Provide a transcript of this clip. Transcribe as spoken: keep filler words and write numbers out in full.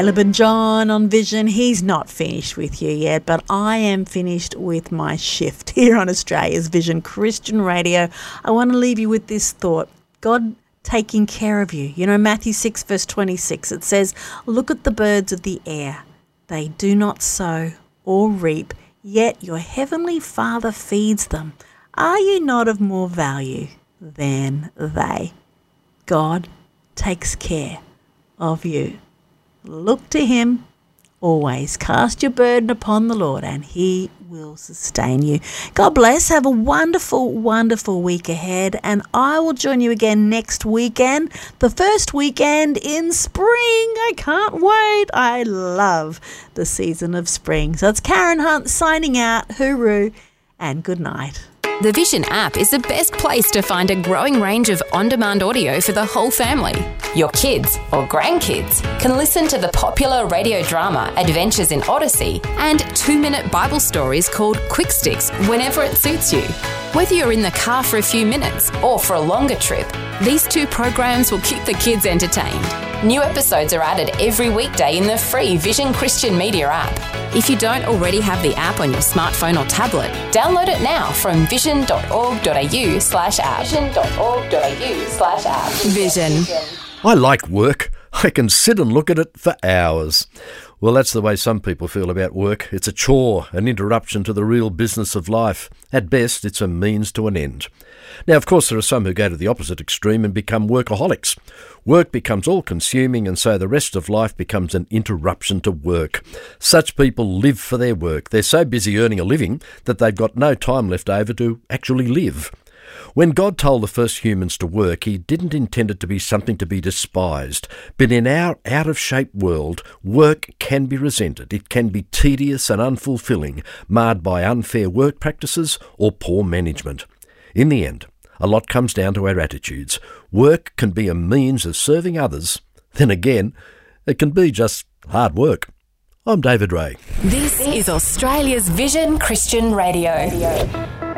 Caleb John on Vision. He's not finished with you yet, but I am finished with my shift here on Australia's Vision Christian Radio. I want to leave you with this thought. God taking care of you. You know, Matthew six verse twenty-six, it says, "Look at the birds of the air. They do not sow or reap, yet your heavenly Father feeds them. Are you not of more value than they?" God takes care of you. Look to him always. Cast your burden upon the Lord and he will sustain you. God bless. Have a wonderful, wonderful week ahead, and I will join you again next weekend, the first weekend in spring. I can't wait. I love the season of spring. So it's Karen Hunt signing out. Hooroo and good night. The Vision app is the best place to find a growing range of on-demand audio for the whole family. Your kids or grandkids can listen to the popular radio drama Adventures in Odyssey and two-minute Bible stories called Quick Sticks whenever it suits you. Whether you're in the car for a few minutes or for a longer trip, these two programs will keep the kids entertained. New episodes are added every weekday in the free Vision Christian Media app. If you don't already have the app on your smartphone or tablet, download it now from vision.org.au slash app. vision.org.au slash app. Vision. I like work. I can sit and look at it for hours. Well, that's the way some people feel about work. It's a chore, an interruption to the real business of life. At best, it's a means to an end. Now, of course, there are some who go to the opposite extreme and become workaholics. Work becomes all-consuming, and so the rest of life becomes an interruption to work. Such people live for their work. They're so busy earning a living that they've got no time left over to actually live. When God told the first humans to work, he didn't intend it to be something to be despised. But in our out-of-shape world, work can be resented. It can be tedious and unfulfilling, marred by unfair work practices or poor management. In the end, a lot comes down to our attitudes. Work can be a means of serving others. Then again, it can be just hard work. I'm David Ray. This is Australia's Vision Christian Radio.